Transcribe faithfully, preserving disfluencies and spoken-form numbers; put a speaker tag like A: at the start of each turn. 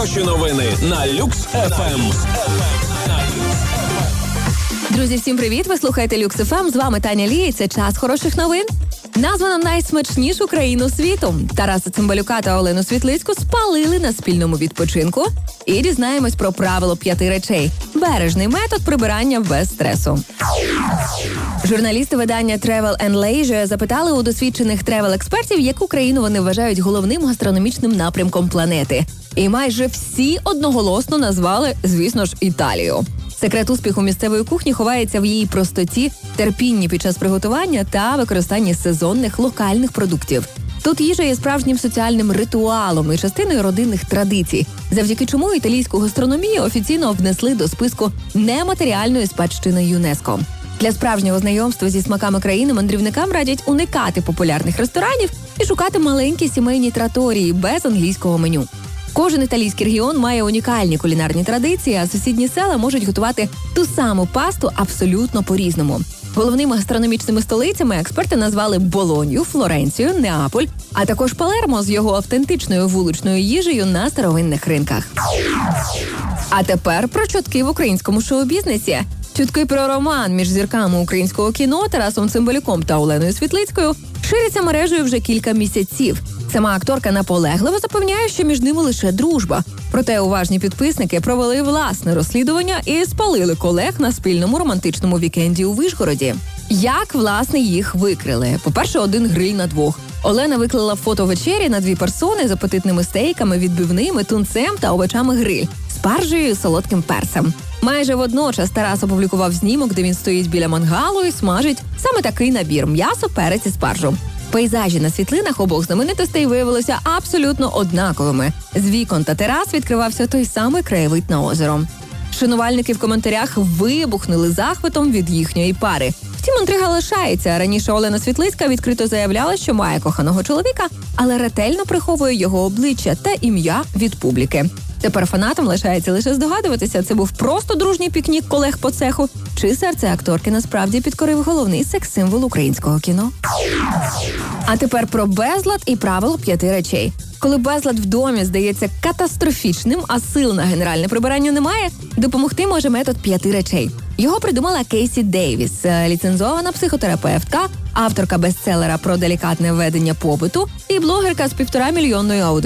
A: хороші новини на Люкс еф ем.
B: Друзі, всім привіт! Ви слухаєте Люкс еф ем. З вами Таня Лі, і це час хороших новин. Названо найсмачнішу країну світу. Тараса Цимбалюка та Олену Світлицьку спалили на спільному відпочинку. І дізнаємось про правило п'яти речей. Бережний метод прибирання без стресу. Журналісти видання Travel and Leisure запитали у досвідчених тревел-експертів, яку країну вони вважають головним гастрономічним напрямком планети. І майже всі одноголосно назвали, звісно ж, Італію. Секрет успіху місцевої кухні ховається в її простоті, терпінні під час приготування та використанні сезонних локальних продуктів. Тут їжа є справжнім соціальним ритуалом і частиною родинних традицій, завдяки чому італійську гастрономію офіційно внесли до списку нематеріальної спадщини ЮНЕСКО. Для справжнього знайомства зі смаками країни мандрівникам радять уникати популярних ресторанів і шукати маленькі сімейні траторії без англійського меню. Кожен італійський регіон має унікальні кулінарні традиції, а сусідні села можуть готувати ту саму пасту абсолютно по-різному. Головними гастрономічними столицями експерти назвали Болонью, Флоренцію, Неаполь, а також Палермо з його автентичною вуличною їжею на старовинних ринках. А тепер про чутки в українському шоу-бізнесі. Чутки про роман між зірками українського кіно Тарасом Цимбалюком та Оленою Світлицькою ширяться мережею вже кілька місяців. Сама акторка наполегливо запевняє, що між ними лише дружба. Проте уважні підписники провели власне розслідування і спалили колег на спільному романтичному вікенді у Вишгороді. Як, власне, їх викрили? По-перше, один гриль на двох. Олена виклала фото вечері на дві персони з апетитними стейками, відбивними, тунцем та овочами гриль, спаржею і солодким перцем. Майже водночас Тарас опублікував знімок, де він стоїть біля мангалу і смажить саме такий набір – м'ясо, перець і спаржу. Пейзажі на світлинах обох знаменитостей виявилися абсолютно однаковими. З вікон та терас відкривався той самий краєвид на озеро. Шанувальники в коментарях вибухнули захватом від їхньої пари. Втім, інтрига лишається. Раніше Олена Світлицька відкрито заявляла, що має коханого чоловіка, але ретельно приховує його обличчя та ім'я від публіки. Тепер фанатам лишається лише здогадуватися, це був просто дружній пікнік колег по цеху, чи серце акторки насправді підкорив головний секс-символ українського кіно. А тепер про безлад і правило п'яти речей. Коли безлад в домі здається катастрофічним, а сил на генеральне прибирання немає, допомогти може метод п'яти речей. Його придумала Кейсі Дейвіс, ліцензована психотерапевтка, авторка бестселера про делікатне ведення побуту і блогерка з півтора мільйонною аудиторією.